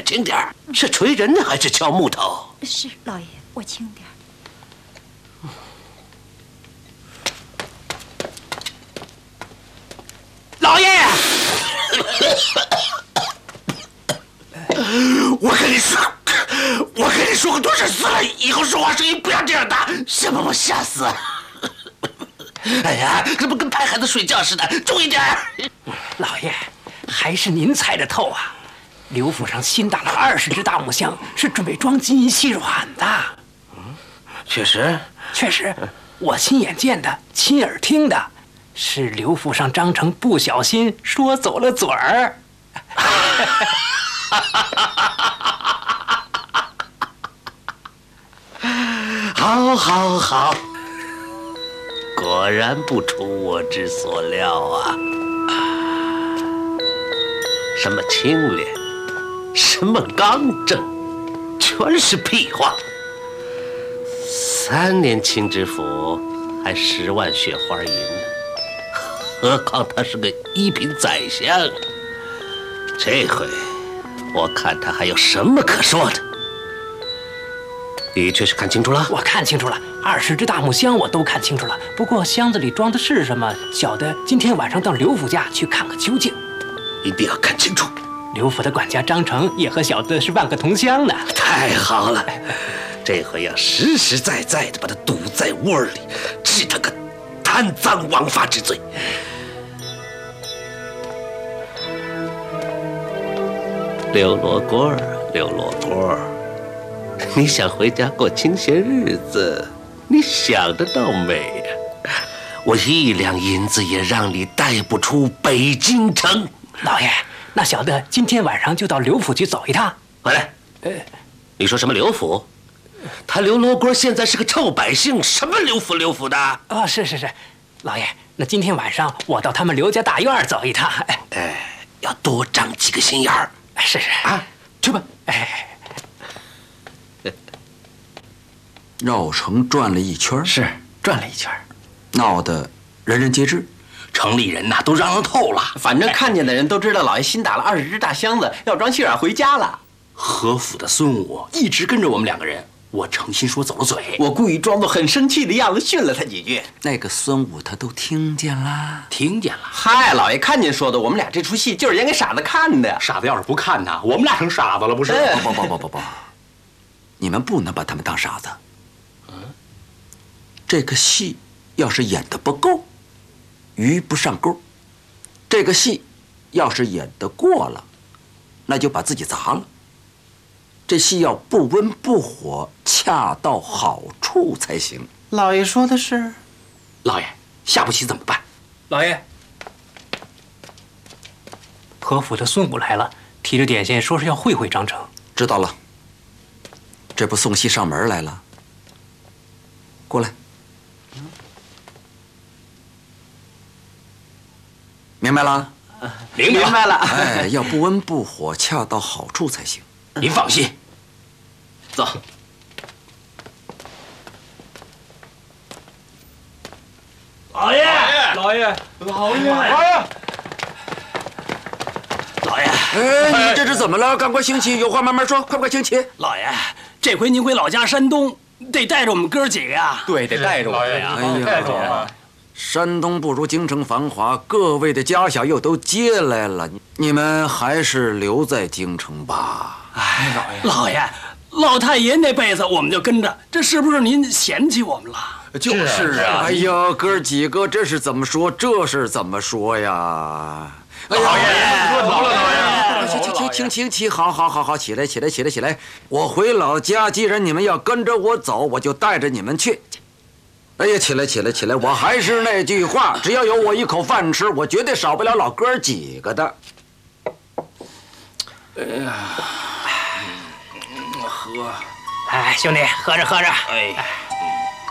点，轻点。是锤人呢，还是敲木头？ 是老爷，我轻点。 老爷，我跟你说过多少次了，以后说话声音不要这样大，先把我吓死。哎呀，这不跟拍孩子睡觉似的，重一点。 老爷，还是您猜得透啊！刘府上新打了20只大木箱，是准备装金银细软的。 确实， 我亲眼见的，亲耳听的，是刘府上张成不小心说走了嘴儿。 好，果然不出我之所料啊！什么清廉，什么刚正，全是屁话。3年清知府还10万雪花银呢，何况他是个1品宰相。这回我看他还有什么可说的。你确实看清楚了？ 我看清楚了，20只大木箱我都看清楚了。不过箱子里装的是什么，小的今天晚上到刘府家去看个究竟。 一定要看清楚。 刘府的管家张成也和小的是万个同乡呢。 太好了，这回要实实在在的把他堵在窝里，治他个贪赃枉法之罪。刘罗锅，你想回家过清闲日子，你想得到没呀？我1两银子也让你带不出北京城。 老爷，那小的今天晚上就到刘府去走一趟。 回来，你说什么刘府？他刘罗锅现在是个臭百姓，什么刘府的？ 哦，是，老爷，那今天晚上我到他们刘家大院走一趟。 要多长几个心眼儿。 是啊，去吧。 绕城转了一圈， 是转了一圈， 闹得人人皆知， 城里人呐都嚷嚷透了。反正看见的人都知道，老爷新打了20只大箱子，要装细软回家了。何府的孙武一直跟着我们2个人，我诚心说走了嘴，我故意装作很生气的样子训了他几句。 那个孙武他都听见了。 嗨，老爷看见说的，我们俩这出戏就是演给傻子看的。 傻子要是不看呢，我们俩成傻子了，不是？ 不，你们不能把他们当傻子。这个戏要是演得不够，鱼不上钩；这个戏要是演得过了，那就把自己砸了。这戏要不温不火，恰到好处才行。 老爷说的是。 老爷，下不棋怎么办？ 老爷，何府的孙武来了，提着点线说是要会张成。 知道了，这不送戏上门来了。过来。明白了？ 明白了。 哎，要不温不火，恰到好处才行。 您放心，走。 老爷， 哎，你这是怎么了？赶快行起，有话慢慢说，快行起。 老爷，这回您回老家山东，得带着我们哥几个呀。 对，得带着我们呀。 带着我们。山东不如京城繁华，各位的家小又都接来了，你们还是留在京城吧。 哎，老爷，老太爷那辈子我们就跟着，这是不是您嫌弃我们了？ 就是啊。哎呀，哥几个，这是怎么说？呀？哎呀， 老爷， 请，好，起来！我回老家，既然你们要跟着我走，我就带着你们去。哎呀，起来！我还是那句话，只要有我一口饭吃，我绝对少不了老哥几个的。 哎呀，喝！ 哎，兄弟，喝着。 哎。